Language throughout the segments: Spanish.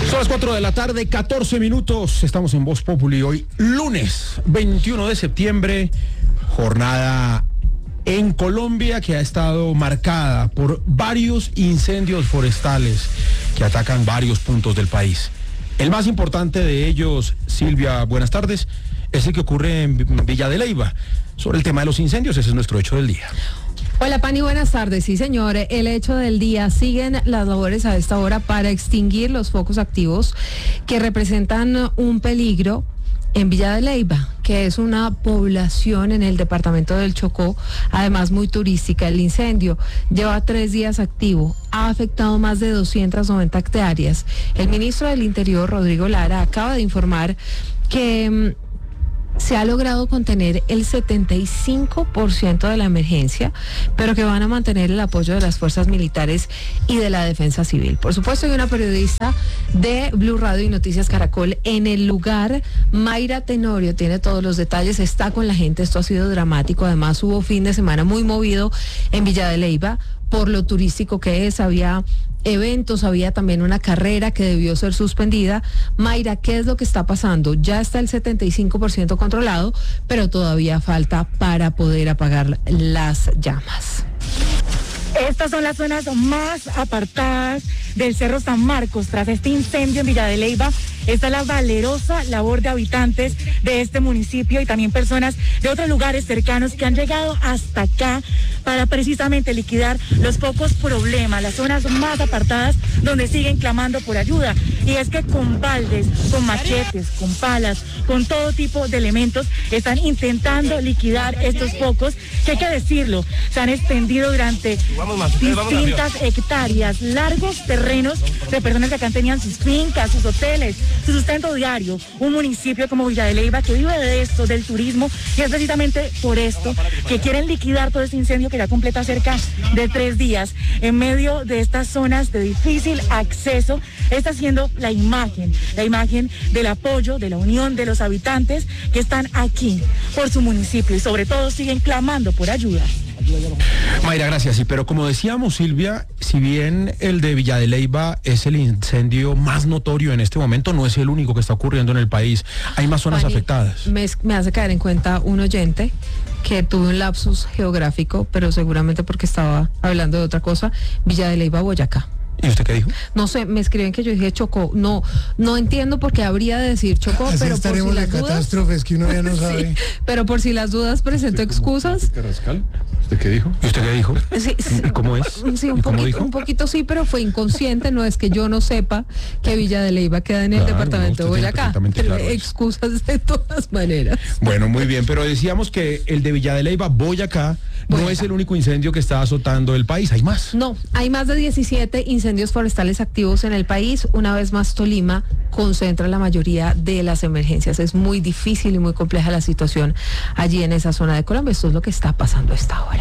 Son las 4 de la tarde, 14 minutos. Estamos en Voz Populi hoy, lunes 21 de septiembre. Jornada en Colombia que ha estado marcada por varios incendios forestales que atacan varios puntos del país. El más importante de ellos, Silvia, buenas tardes, es el que ocurre en Villa de Leyva. Sobre el tema de los incendios, ese es nuestro hecho del día. Hola Pani, buenas tardes. Sí señor, el hecho del día, siguen las labores a esta hora para extinguir los focos activos que representan un peligro en Villa de Leyva, que es una población en el departamento del Chocó, además muy turística. El incendio lleva 3 días activo, ha afectado más de 290 hectáreas. El ministro del Interior, Rodrigo Lara, acaba de informar que se ha logrado contener el 75% de la emergencia, pero que van a mantener el apoyo de las fuerzas militares y de la defensa civil. Por supuesto, hay una periodista de Blue Radio y Noticias Caracol en el lugar. Mayra Tenorio tiene todos los detalles, está con la gente. Esto ha sido dramático. Además, hubo fin de semana muy movido en Villa de Leyva por lo turístico que es. Había eventos, había también una carrera que debió ser suspendida. Mayra, ¿qué es lo que está pasando? Ya está el 75% controlado, pero todavía falta para poder apagar las llamas. Estas son las zonas más apartadas del Cerro San Marcos tras este incendio en Villa de Leyva. Esta es la valerosa labor de habitantes de este municipio y también personas de otros lugares cercanos que han llegado hasta acá para precisamente liquidar los pocos problemas, las zonas más apartadas donde siguen clamando por ayuda. Y es que con baldes, con machetes, con palas, con todo tipo de elementos están intentando liquidar estos focos que, hay que decirlo, se han extendido durante distintas hectáreas, largos terrenos de personas que acá tenían sus fincas, sus hoteles, su sustento diario. Un municipio como Villa de Leyva que vive de esto, del turismo, y es precisamente por esto que quieren liquidar todo este incendio que ya completa cerca de 3 días. En medio de estas zonas de difícil acceso está siendo la imagen del apoyo, de la unión de los habitantes que están aquí por su municipio y sobre todo siguen clamando por ayuda. Mayra, gracias. Sí, pero como decíamos, Silvia, si bien el de Villa de Leyva es el incendio más notorio en este momento, no es el único que está ocurriendo en el país. Hay más zonas afectadas. Me hace caer en cuenta un oyente que tuvo un lapsus geográfico, pero seguramente porque estaba hablando de otra cosa. Villa de Leyva, Boyacá. ¿Y usted qué dijo? No sé, me escriben que yo dije Chocó. No entiendo por qué habría de decir Chocó, así pero por si las dudas, catástrofes que uno ya no sabe. sí, pero por si las dudas presento excusas. Carrascal? ¿Usted qué dijo? ¿Y usted qué dijo? Sí, ¿Y cómo es? Sí, un poquito sí, pero fue inconsciente. No es que yo no sepa que Villa de Leyva queda en el departamento de Boyacá. Claro, excusas de todas maneras. Bueno, muy bien, pero decíamos que el de Villa de Leyva, Boyacá, no es el único incendio que está azotando el país, hay más. No, hay más de 17 incendios forestales activos en el país. Una vez más, Tolima concentra la mayoría de las emergencias. Es muy difícil y muy compleja la situación allí en esa zona de Colombia. Esto es lo que está pasando a esta hora.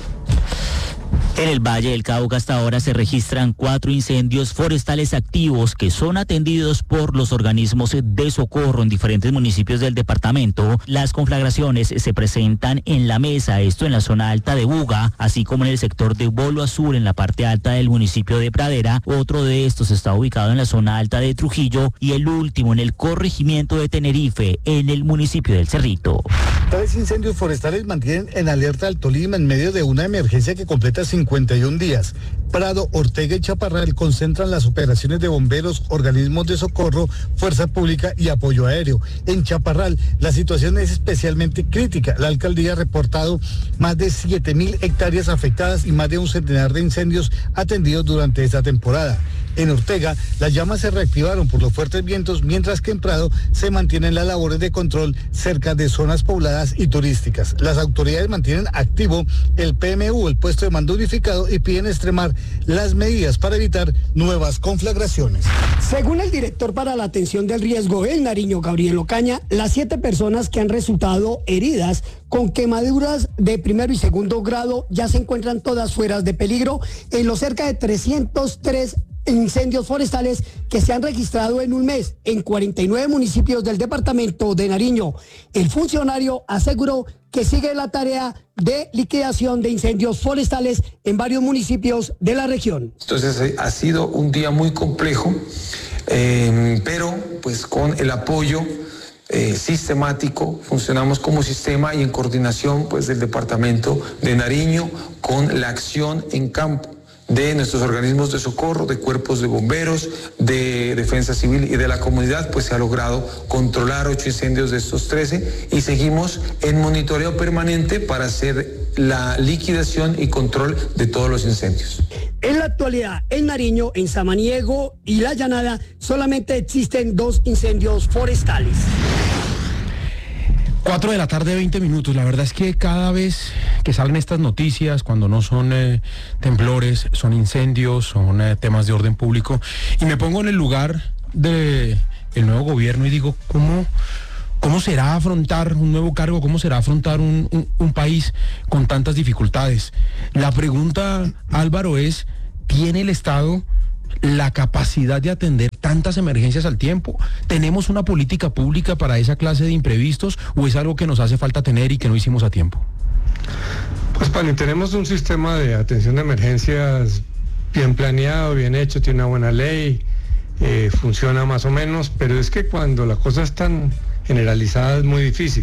En el Valle del Cauca hasta ahora se registran 4 incendios forestales activos que son atendidos por los organismos de socorro en diferentes municipios del departamento. Las conflagraciones se presentan en La Mesa, esto en la zona alta de Buga, así como en el sector de Bolo Azul en la parte alta del municipio de Pradera. Otro de estos está ubicado en la zona alta de Trujillo y el último en el corregimiento de Tenerife, en el municipio del Cerrito. 3 incendios forestales mantienen en alerta al Tolima en medio de una emergencia que completa 51 días. Prado, Ortega y Chaparral concentran las operaciones de bomberos, organismos de socorro, fuerza pública y apoyo aéreo. En Chaparral, la situación es especialmente crítica. La alcaldía ha reportado más de 7.000 hectáreas afectadas y más de un centenar de incendios atendidos durante esta temporada. En Ortega, las llamas se reactivaron por los fuertes vientos, mientras que en Prado se mantienen las labores de control cerca de zonas pobladas y turísticas. Las autoridades mantienen activo el PMU, el puesto de mando unificado, y piden extremar las medidas para evitar nuevas conflagraciones. Según el director para la atención del riesgo en Nariño, Gabriel Ocaña, las 7 personas que han resultado heridas con quemaduras de primero y segundo grado ya se encuentran todas fuera de peligro en los cerca de 303 incendios forestales que se han registrado en un mes en 49 municipios del departamento de Nariño. El funcionario aseguró que sigue la tarea de liquidación de incendios forestales en varios municipios de la región. Entonces ha sido un día muy complejo, pero pues con el apoyo sistemático, funcionamos como sistema y en coordinación pues del departamento de Nariño con la acción en campo de nuestros organismos de socorro, de cuerpos de bomberos, de defensa civil y de la comunidad, pues se ha logrado controlar 8 incendios de estos 13 y seguimos en monitoreo permanente para hacer la liquidación y control de todos los incendios. En la actualidad, en Nariño, en Samaniego y La Llanada, solamente existen 2 incendios forestales. 4 de la tarde, 20 minutos. La verdad es que cada vez que salen estas noticias, cuando no son temblores, son incendios, son temas de orden público, y me pongo en el lugar del nuevo gobierno y digo, ¿cómo será afrontar un nuevo cargo? ¿Cómo será afrontar un país con tantas dificultades? La pregunta, Álvaro, es, ¿tiene el Estado la capacidad de atender tantas emergencias al tiempo? ¿Tenemos una política pública para esa clase de imprevistos o es algo que nos hace falta tener y que no hicimos a tiempo? Pues, Pani, tenemos un sistema de atención de emergencias bien planeado, bien hecho, tiene una buena ley, funciona más o menos, pero es que cuando la cosa es tan generalizada es muy difícil.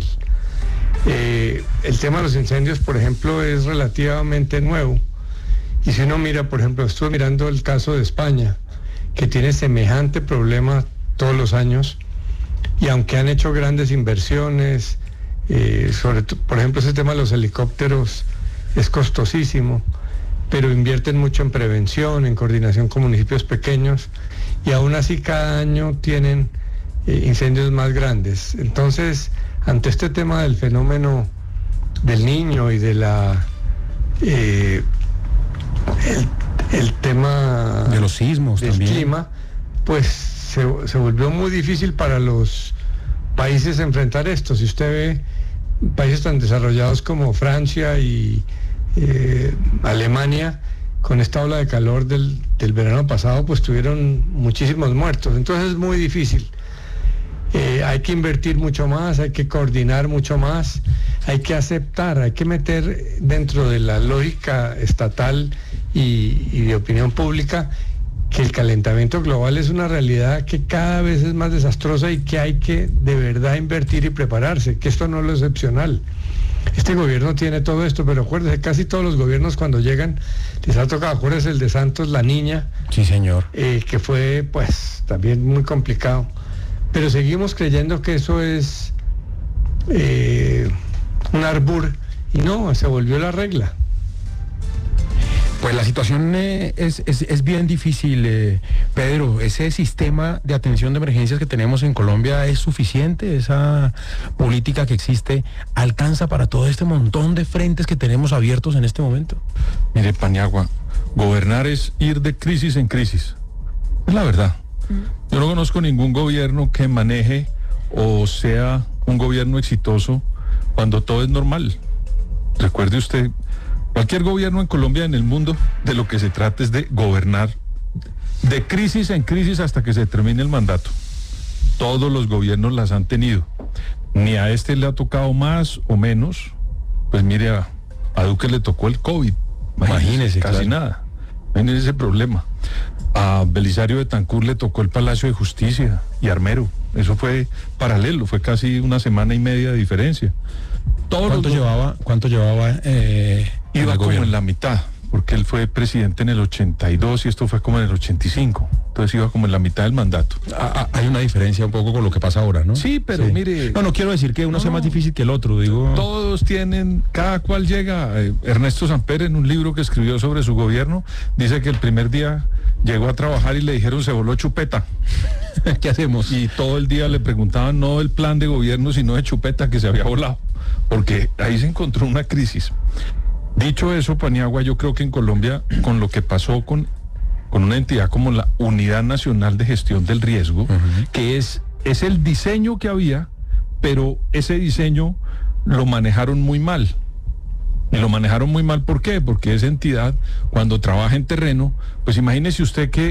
El tema de los incendios, por ejemplo, es relativamente nuevo. Y si uno mira, por ejemplo, estuve mirando el caso de España, que tiene semejante problema todos los años, y aunque han hecho grandes inversiones, sobre todo, por ejemplo, ese tema de los helicópteros es costosísimo, pero invierten mucho en prevención, en coordinación con municipios pequeños, y aún así cada año tienen incendios más grandes. Entonces, ante este tema del fenómeno del Niño y de la... el tema de los sismos del también. Clima, pues se volvió muy difícil para los países enfrentar esto. Si usted ve países tan desarrollados como Francia y Alemania, con esta ola de calor del verano pasado, pues tuvieron muchísimos muertos. Entonces es muy difícil. Hay que invertir mucho más, hay que coordinar mucho más, hay que aceptar, hay que meter dentro de la lógica estatal y de opinión pública que el calentamiento global es una realidad que cada vez es más desastrosa y que hay que de verdad invertir y prepararse, que esto no es lo excepcional. Este gobierno tiene todo esto, pero acuérdense, casi todos los gobiernos cuando llegan les ha tocado, acuérdense el de Santos, La Niña. Sí, señor. Que fue pues también muy complicado. Pero seguimos creyendo que eso es un arbur y no, se volvió la regla. Pues la situación es bien difícil, Pedro. ¿Ese sistema de atención de emergencias que tenemos en Colombia es suficiente? ¿Esa política que existe alcanza para todo este montón de frentes que tenemos abiertos en este momento? Mire, Paniagua, gobernar es ir de crisis en crisis. Es la verdad. Yo no conozco ningún gobierno que maneje o sea un gobierno exitoso cuando todo es normal. Recuerde usted, cualquier gobierno en Colombia, en el mundo, de lo que se trata es de gobernar de crisis en crisis hasta que se termine el mandato. Todos los gobiernos las han tenido. Ni a este le ha tocado más o menos. Pues mire, a Duque le tocó el COVID. Imagínese, casi claro. Nada. Imagínese ese problema. A Belisario Betancur le tocó el Palacio de Justicia y Armero. Eso fue paralelo, fue casi una semana y media de diferencia. ¿Cuánto llevaba? Iba como en la mitad, porque él fue presidente en el 82 y esto fue como en el 85. Entonces iba como en la mitad del mandato. Hay una diferencia un poco con lo que pasa ahora, ¿no? Sí, pero sí. Mire... No quiero decir que uno sea más difícil que el otro, digo... Todos tienen, cada cual llega... Ernesto Samper, en un libro que escribió sobre su gobierno, dice que el primer día llegó a trabajar y le dijeron se voló chupeta. ¿Qué hacemos? Y todo el día le preguntaban no el plan de gobierno, sino de chupeta que se había volado. Porque ahí se encontró una crisis. Dicho eso, Paniagua, yo creo que en Colombia, con lo que pasó con una entidad como la Unidad Nacional de Gestión del Riesgo, que es el diseño que había, pero ese diseño lo manejaron muy mal. Y lo manejaron muy mal, ¿por qué? Porque esa entidad, cuando trabaja en terreno, pues imagínese usted que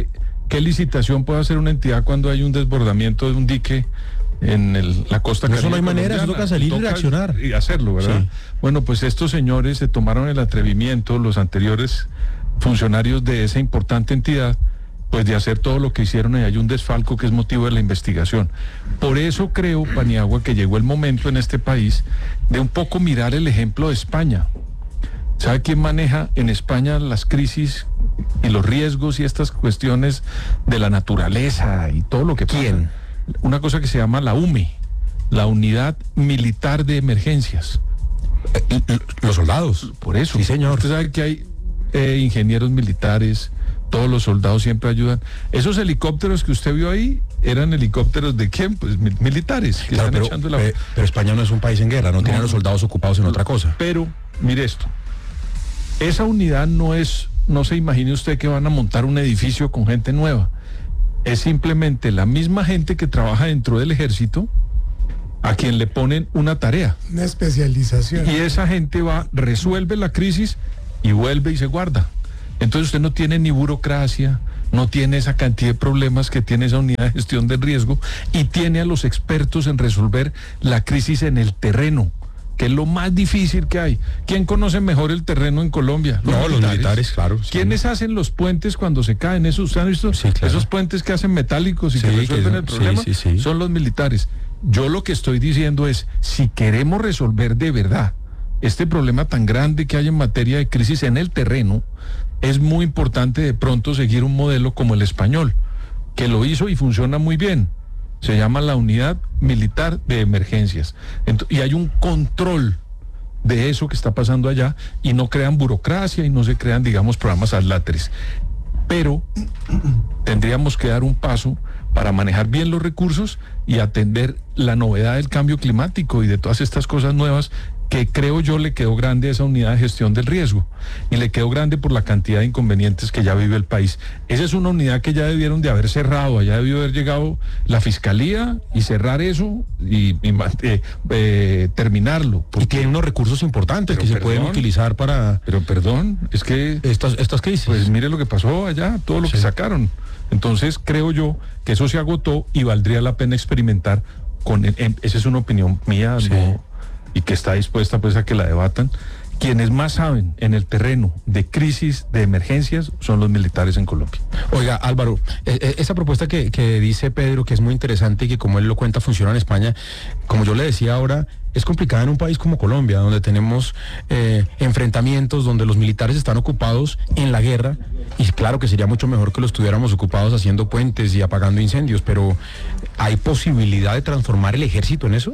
¿qué licitación puede hacer una entidad cuando hay un desbordamiento de un dique en la costa caribe? Eso no hay manera, eso toca salir y reaccionar. Y hacerlo, ¿verdad? Sí. Bueno, pues estos señores se tomaron el atrevimiento, los anteriores funcionarios de esa importante entidad, pues de hacer todo lo que hicieron, y hay un desfalco que es motivo de la investigación. Por eso creo, Paniagua, que llegó el momento en este país de un poco mirar el ejemplo de España. ¿Sabe quién maneja en España las crisis y los riesgos y estas cuestiones de la naturaleza y todo lo que pasa? ¿Quién? Una cosa que se llama la UME, la Unidad Militar de Emergencias. Los soldados. Por eso. Sí, señor. Usted sabe que hay ingenieros militares, todos los soldados siempre ayudan. Esos helicópteros que usted vio ahí, ¿eran helicópteros de quién? Pues militares. Que claro, están pero España no es un país en guerra, no tiene a los soldados ocupados en otra cosa. Pero, mire esto, esa unidad no se imagine usted que van a montar un edificio con gente nueva. Es simplemente la misma gente que trabaja dentro del ejército a quien le ponen una tarea. Una especialización. Y esa gente resuelve la crisis y vuelve y se guarda. Entonces usted no tiene ni burocracia, no tiene esa cantidad de problemas que tiene esa unidad de gestión del riesgo, y tiene a los expertos en resolver la crisis en el terreno, que es lo más difícil que hay. ¿Quién conoce mejor el terreno en Colombia? Los militares, claro. Sí. ¿Quiénes hacen los puentes cuando se caen? ¿Esos han visto? Sí, claro. Esos puentes que hacen metálicos y que resuelven el problema, son los militares. Yo lo que estoy diciendo es, si queremos resolver de verdad este problema tan grande que hay en materia de crisis en el terreno, es muy importante de pronto seguir un modelo como el español, que lo hizo y funciona muy bien. Se llama la Unidad Militar de Emergencias. Y hay un control de eso que está pasando allá, y no crean burocracia y no se crean, digamos, programas adláteres. Pero tendríamos que dar un paso para manejar bien los recursos y atender la novedad del cambio climático y de todas estas cosas nuevas que creo yo le quedó grande a esa unidad de gestión del riesgo, y le quedó grande por la cantidad de inconvenientes que ya vive el país. Esa es una unidad que ya debieron de haber cerrado, allá debió haber llegado la fiscalía y cerrar eso y terminarlo. Y tiene unos recursos importantes que se pueden utilizar para... Pero perdón, es que... Estas crisis. Pues mire lo que pasó allá, todo lo que sacaron. Entonces creo yo que eso se agotó y valdría la pena experimentar con... Esa es una opinión mía, ¿no? Y que está dispuesta pues a que la debatan. Quienes más saben en el terreno de crisis, de emergencias, son los militares en Colombia. Oiga, Álvaro, esa propuesta que dice Pedro, que es muy interesante y que, como él lo cuenta, funciona en España, como yo le decía ahora, es complicada en un país como Colombia, donde tenemos enfrentamientos, donde los militares están ocupados en la guerra, y claro que sería mucho mejor que los estuviéramos ocupados haciendo puentes y apagando incendios, pero ¿hay posibilidad de transformar el ejército en eso?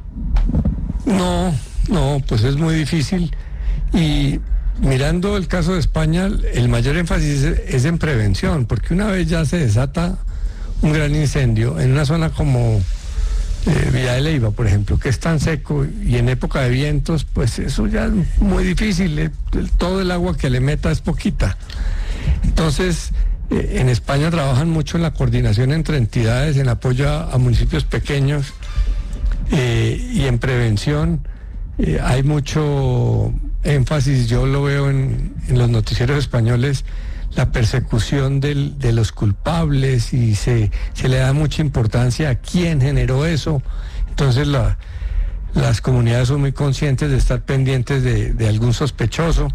No, pues es muy difícil. Y mirando el caso de España, el mayor énfasis es en prevención, porque una vez ya se desata un gran incendio en una zona como Villa de Leyva, por ejemplo, que es tan seco, y en época de vientos, pues eso ya es muy difícil. Todo el agua que le meta es poquita. Entonces, en España trabajan mucho en la coordinación entre entidades, en apoyo a municipios pequeños, y en prevención. Hay mucho énfasis, yo lo veo en los noticieros españoles, la persecución de los culpables, y se le da mucha importancia a quién generó eso. Entonces las comunidades son muy conscientes de estar pendientes de algún sospechoso,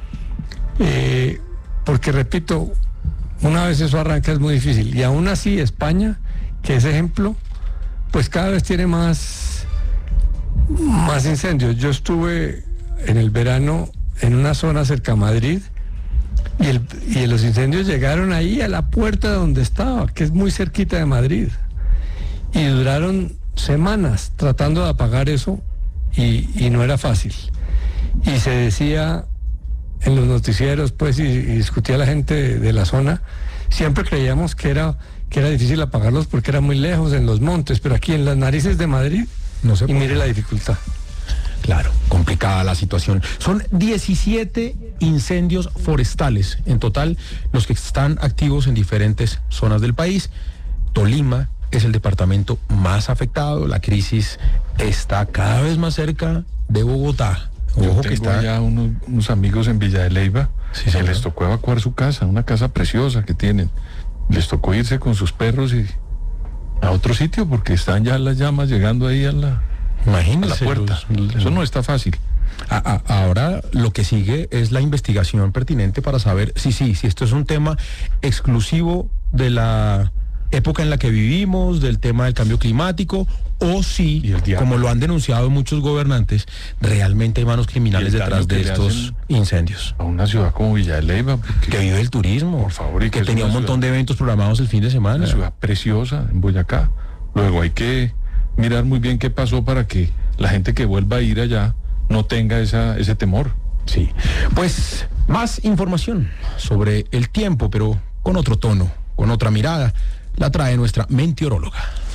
porque repito, una vez eso arranca es muy difícil, y aún así España, que es ejemplo, pues cada vez tiene más incendios. Yo estuve en el verano en una zona cerca a Madrid, y los incendios llegaron ahí a la puerta donde estaba, que es muy cerquita de Madrid, y duraron semanas tratando de apagar eso, y no era fácil. Y se decía en los noticieros, pues, y discutía la gente de la zona, siempre creíamos que era difícil apagarlos porque era muy lejos, en los montes, pero aquí en las narices de Madrid, no se puede. Y mire la dificultad. Claro, complicada la situación. Son 17 incendios forestales en total los que están activos en diferentes zonas del país. Tolima es el departamento más afectado. La crisis está cada vez más cerca de Bogotá. Ojo, que está ya unos amigos en Villa de Leyva, se les tocó evacuar su casa, una casa preciosa que tienen. les tocó irse con sus perros y a otro sitio porque están ya las llamas llegando ahí a la puerta. Eso no está fácil. Ahora lo que sigue es la investigación pertinente para saber si esto es un tema exclusivo de la época en la que vivimos, del tema del cambio climático, o si, como lo han denunciado muchos gobernantes, realmente hay manos criminales detrás de estos incendios. A una ciudad como Villa de Leyva, que vive del turismo, por favor, y que tenía un montón de eventos programados el fin de semana. Una ciudad preciosa en Boyacá. Luego hay que mirar muy bien qué pasó para que la gente que vuelva a ir allá no tenga ese temor. Sí, pues más información sobre el tiempo, pero con otro tono, con otra mirada, la trae nuestra meteoróloga.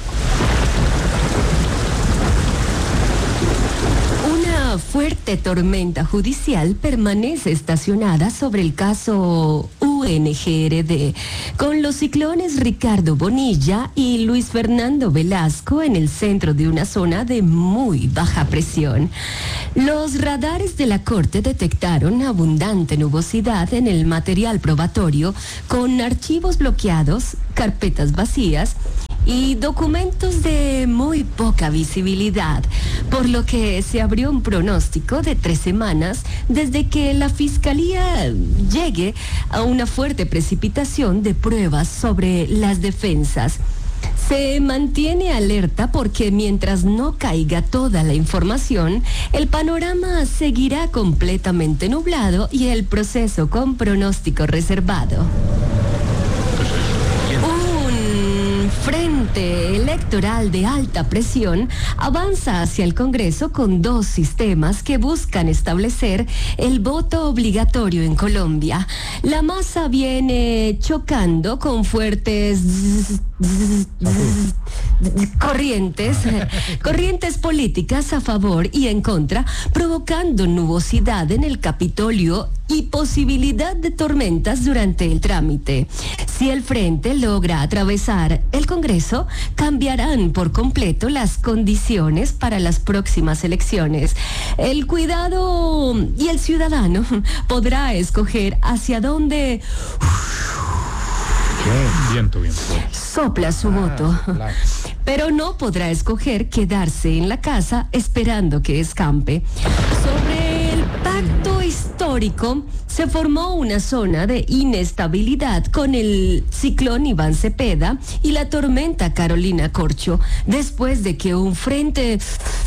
Una fuerte tormenta judicial permanece estacionada sobre el caso UNGRD, con los ciclones Ricardo Bonilla y Luis Fernando Velasco en el centro de una zona de muy baja presión. Los radares de la Corte detectaron abundante nubosidad en el material probatorio, con archivos bloqueados, carpetas vacías y documentos de muy poca visibilidad, por lo que se abrió un pronóstico de 3 semanas desde que la Fiscalía llegue a una fuerte precipitación de pruebas sobre las defensas. Se mantiene alerta porque mientras no caiga toda la información, el panorama seguirá completamente nublado y el proceso con pronóstico reservado. Frente electoral de alta presión avanza hacia el Congreso con 2 sistemas que buscan establecer el voto obligatorio en Colombia. La masa viene chocando con fuertes corrientes políticas a favor y en contra, provocando nubosidad en el Capitolio y posibilidad de tormentas durante el trámite. Si el frente logra atravesar el Congreso, cambiarán por completo las condiciones para las próximas elecciones. El cuidado y el ciudadano podrá escoger hacia dónde viento. Sopla su voto, pero no podrá escoger quedarse en la casa esperando que escampe. Sobre el pacto histórico se formó una zona de inestabilidad con el ciclón Iván Cepeda y la tormenta Carolina Corcho, después de que un frente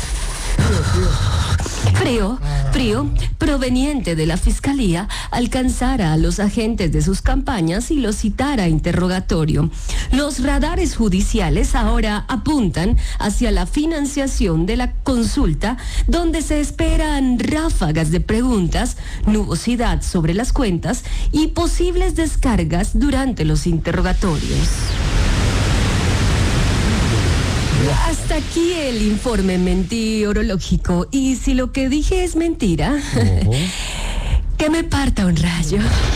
frío, proveniente de la Fiscalía, alcanzara a los agentes de sus campañas y los citara a interrogatorio. Los radares judiciales ahora apuntan hacia la financiación de la consulta, donde se esperan ráfagas de preguntas, nubosidad sobre las cuentas y posibles descargas durante los interrogatorios. Hasta aquí el informe meteorológico. Y si lo que dije es mentira, que me parta un rayo.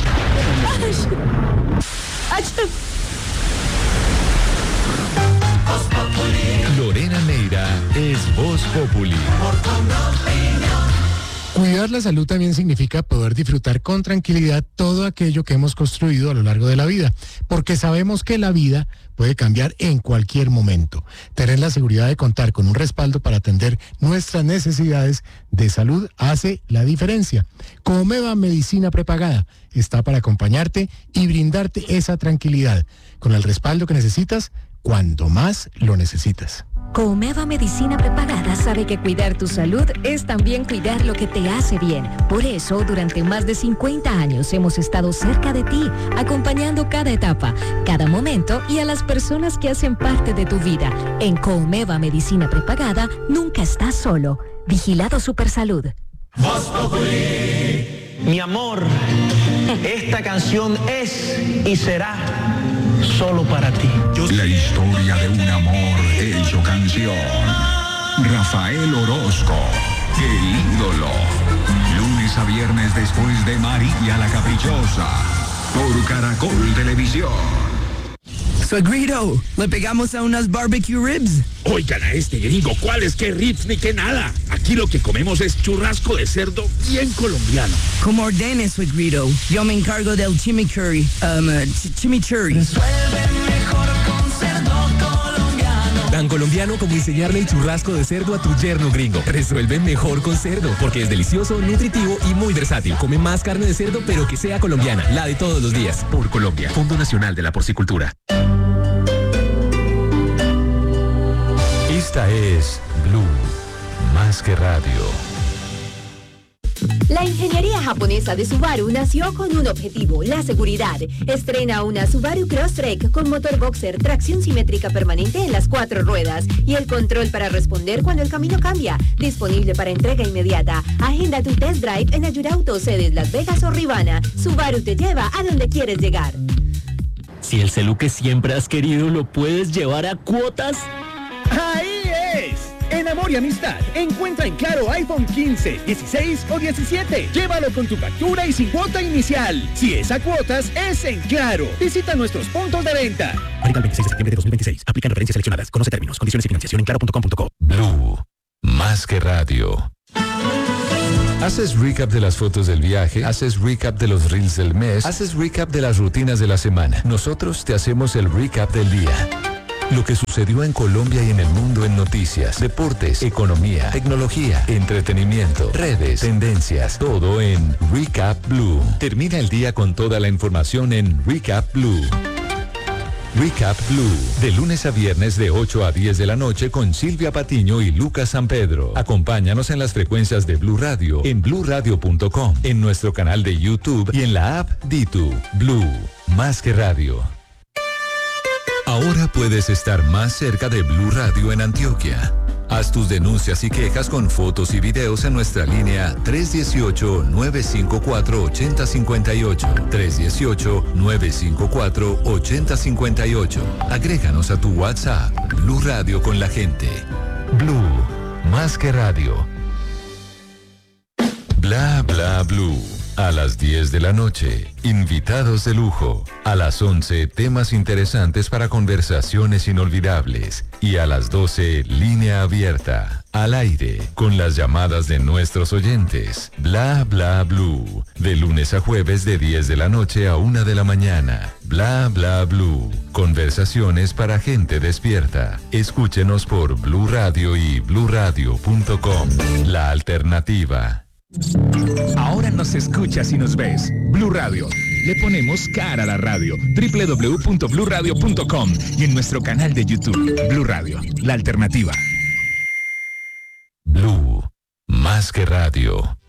Lorena Neira es Voz Populi. Cuidar la salud también significa poder disfrutar con tranquilidad todo aquello que hemos construido a lo largo de la vida, porque sabemos que la vida puede cambiar en cualquier momento. Tener la seguridad de contar con un respaldo para atender nuestras necesidades de salud hace la diferencia. Comeva Medicina Prepagada está para acompañarte y brindarte esa tranquilidad, con el respaldo que necesitas cuando más lo necesitas. Comeva Medicina Prepagada sabe que cuidar tu salud es también cuidar lo que te hace bien. Por eso, durante más de 50 años hemos estado cerca de ti, acompañando cada etapa, cada momento y a las personas que hacen parte de tu vida. En Comeva Medicina Prepagada, nunca estás solo. Vigilado Supersalud. Voz Populi. Mi amor, esta canción es y será solo para ti. La historia de un amor hecho canción. Rafael Orozco, el ídolo. Lunes a viernes después de María la Caprichosa. Por Caracol Televisión. Suegrito, ¿le pegamos a unas barbecue ribs? Oigan a este gringo, ¿cuáles qué ribs ni qué nada? Aquí Aquí lo que comemos es churrasco de cerdo bien colombiano. Como ordenes, suegrito. Yo me encargo del chimichurri. Chimichurri. Tan colombiano como enseñarle el churrasco de cerdo a tu yerno gringo. Resuelve mejor con cerdo, porque es delicioso, nutritivo y muy versátil. Come más carne de cerdo, pero que sea colombiana, la de todos los días. Por Colombia, Fondo Nacional de la Porcicultura. Esta es Blue, más que radio. La ingeniería japonesa de Subaru nació con un objetivo, la seguridad. Estrena una Subaru Crosstrek con motor boxer, tracción simétrica permanente en las 4 ruedas y el control para responder cuando el camino cambia. Disponible para entrega inmediata. Agenda tu test drive en Ayurauto, sedes Las Vegas o Rivana. Subaru te lleva a donde quieres llegar. Si el celu que siempre has querido lo puedes llevar a cuotas. ¡Ahí es! En Amor y Amistad, encuentra en Claro iPhone 15, 16 o 17. Llévalo con tu factura y sin cuota inicial. Si es a cuotas, es en Claro. Visita nuestros puntos de venta. Válido el 26 de septiembre de 2026. Aplican referencias seleccionadas. Conoce términos, condiciones y financiación en claro.com.co. Blue, más que radio. ¿Haces recap de las fotos del viaje? ¿Haces recap de los reels del mes? ¿Haces recap de las rutinas de la semana? Nosotros te hacemos el recap del día. Lo que sucedió en Colombia y en el mundo en noticias, deportes, economía, tecnología, entretenimiento, redes, tendencias, todo en Recap Blue. Termina el día con toda la información en Recap Blue. Recap Blue, de lunes a viernes de 8 a 10 de la noche con Silvia Patiño y Lucas San Pedro. Acompáñanos en las frecuencias de Blue Radio, en bluradio.com, en nuestro canal de YouTube y en la app Ditu. Blue, más que radio. Ahora puedes estar más cerca de Blue Radio en Antioquia. Haz tus denuncias y quejas con fotos y videos en nuestra línea 318-954-8058. 318-954-8058. Agréganos a tu WhatsApp. Blue Radio con la gente. Blue, más que radio. Bla bla Blue. A las 10 de la noche, invitados de lujo. A las 11, temas interesantes para conversaciones inolvidables. Y a las 12, línea abierta, al aire, con las llamadas de nuestros oyentes. Bla bla Blue. De lunes a jueves de 10 de la noche a 1 de la mañana. Bla bla Blue. Conversaciones para gente despierta. Escúchenos por Blue Radio y bluradio.com. La alternativa. Ahora nos escuchas y nos ves. Blue Radio. Le ponemos cara a la radio. www.bluradio.com y en nuestro canal de YouTube. Blue Radio, la alternativa. Blue, más que radio.